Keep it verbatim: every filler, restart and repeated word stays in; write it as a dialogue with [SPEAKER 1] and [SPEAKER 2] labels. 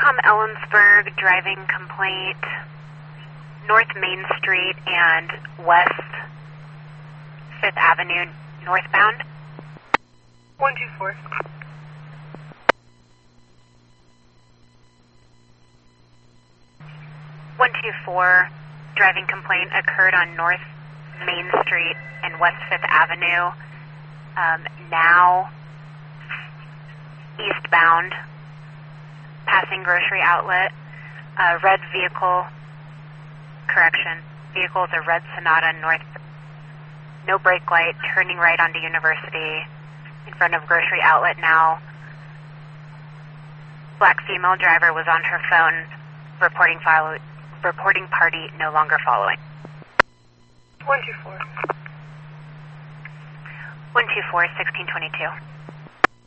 [SPEAKER 1] Tom Ellensburg, driving complaint, North Main Street and West Fifth Avenue, northbound.
[SPEAKER 2] one two four.
[SPEAKER 1] one two four, driving complaint occurred on North Main Street and West Fifth Avenue, um, now eastbound, passing grocery outlet, uh, red vehicle, correction, vehicle is a red Sonata north, no brake light, turning right onto University, in front of grocery outlet now. Black female driver was on her phone, reporting follow, reporting party no longer following.
[SPEAKER 2] one two four.
[SPEAKER 1] one two four, sixteen twenty-two.